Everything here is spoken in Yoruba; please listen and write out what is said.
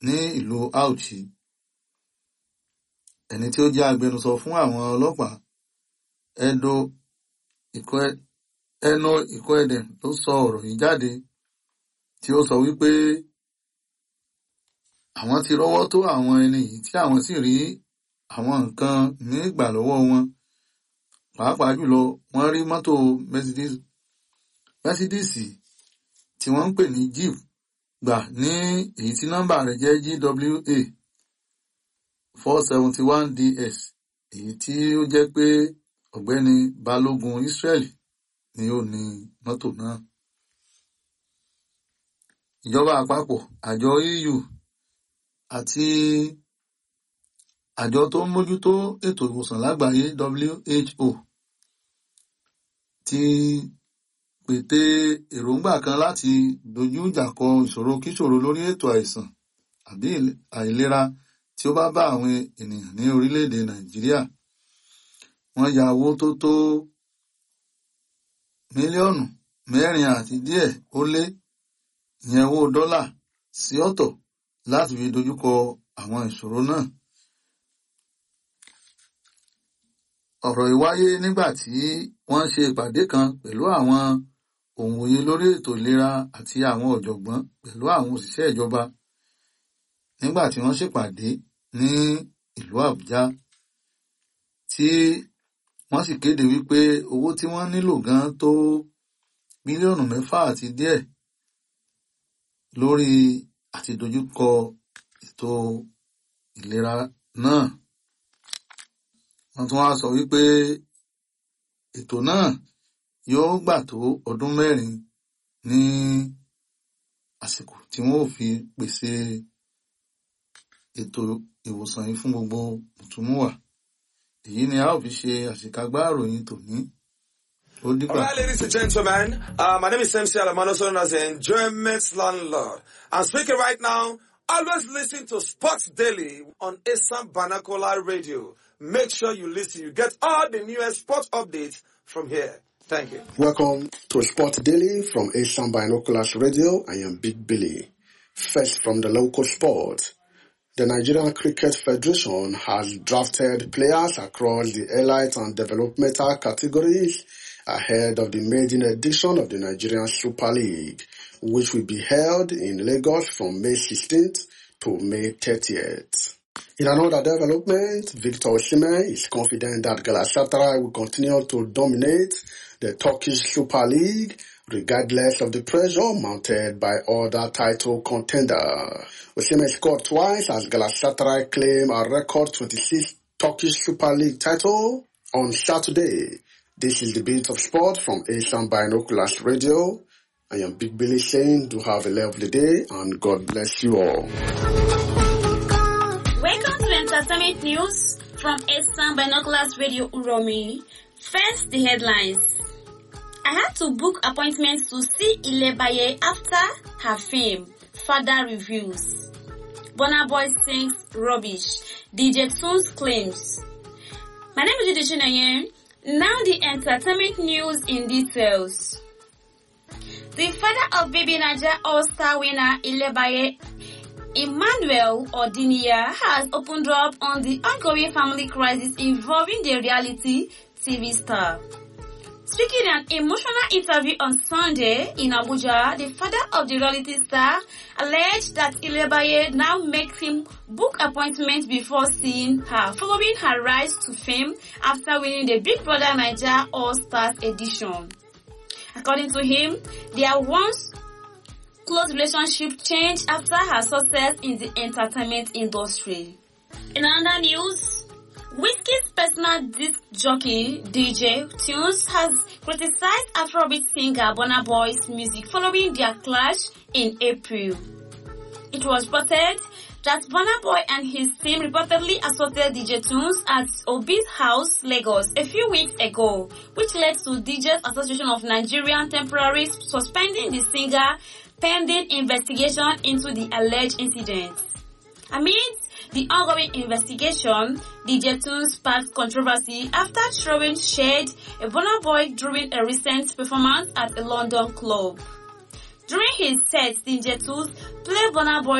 ní ìlú Auchi. Ẹni tí ó jẹ́ agbẹnusọ fún àwọn ọlọ́pàá Eno Ikoedem ló sọ ọ̀rọ̀ yìí jáde, tí ó sọ wípé àwọn ti rọ́wọ́ tó àwọn ẹni yìí tí àwọn sì rí àwọn nǹkan ní ìgbà lọ́wọ́ wọn. Pàápàá jùlọ wọ́n rí mọ́tò Mercedes tí wọ́n ń pè ní Jeep gbà ní èyí tí nọ́mbà rẹ̀ jẹ́ GWA 471DS, èyí tí ó jẹ́ pé ọ̀gbẹ́ni Balógun Israel ni ó ní mọ́tò náà. Ìjọba àpapọ̀, àjọ EU àti àjọ tó ń mójútó ètò ìwòsàn lágbàáyé WHO ti pète èròǹgbà kan láti dojú ìjà kọ ìṣòro kíṣòro lórí ètò àìsàn àbí àìlera tí ó bá bá àwọn ènìyàn ní orílẹ̀-èdè Nàìjíríà. Wọ́n ya owó tó tó mílíọ̀nù 4 àti díẹ̀ ó lé, ìyẹn owó dọ́là, sí ọ̀tọ̀ láti fi dojúkọ àwọn ìṣòro náà. Ọ̀rọ̀ yìí wáyé nígbà tí wọ́n ṣe ìpàdé kan pẹ̀lú àwọn òǹwòye lórí ètò ìlera àti àwọn ọ̀jọ̀gbọ́n pẹ̀lú àwọn òṣìṣẹ́ ìjọba nígbà tí wọ́n ṣèpàdé ní ìlú Àbújá, tí wọ́n sì kéde wípé owó tí wọ́n nílò gan tó mílíọ̀nù 6 àti díẹ̀ lórí àti dojúkọ ètò ìlera náà. Wọ́n tún wá sọ wípé ètò náà yóò gbà tó ọdún 4 ní àsìkò tí wọ́n ò fi pèsè ètò ìwòsàn yìí fún gbogbo mùtúmùwà. Èyí ni a ó fi ṣe àṣekágbá ìròyìn tòní. All right, ladies and gentlemen, my name is MC Alamano, known as the Enjoyment Landlord. I'm speaking right now. Always listen to Sports Daily on Asam Banakola Radio. Make sure you listen. You get all the newest sports updates from here. Thank you. Welcome to Sports Daily from Asam Binoculars Radio. I am Big Billy. First from the local sport. The Nigerian Cricket Federation has drafted players across the elite and developmental categories ahead of the maiden edition of the Nigerian Super League, which will be held in Lagos from May 16th to May 30th. In another development, Victor Osimhen is confident that Galatasaray will continue to dominate the Turkish Super League regardless of the pressure mounted by other title contenders. Osimhen scored twice as Galatasaray claimed a record 26 Turkish Super League title on Saturday. This is the Beat of Sport from Asian Binoculars Radio. I am Big Billy saying do have a lovely day and God bless you all. Welcome to Entertainment News from Asian Binoculars Radio Uromi. First, the headlines. I had to book appointments to see Ilebaye after her fame. Father reviews. Burna Boy sings rubbish. DJ Tunes claims. My name is Jide Chinayen. Now the entertainment news in details. The father of Baby Naija All-Star winner Ilebaye, Emmanuel Odinia, has opened up on the ongoing family crisis involving the reality TV star. Speaking in an emotional interview on Sunday in Abuja, the father of the reality star alleged that Ilebaye now makes him book appointments before seeing her, following her rise to fame after winning the Big Brother Naija All-Stars edition. According to him, their once close relationship changed after her success in the entertainment industry. In other news, Wizkid's personal disc jockey, DJ Tunes, has criticized Afrobeat singer Burna Boy's music following their clash in April. It was reported that Burna Boy and his team reportedly assaulted DJ Tunes at Obi's house, Lagos, a few weeks ago, which led to DJs Association of Nigerian temporarily suspending the singer pending investigation into the alleged incident. Amid the ongoing investigation, DJ Tunes sparked controversy after throwing shade at Burna Boy during a recent performance at a London club. During his set, DJ Tunes played Burna Boy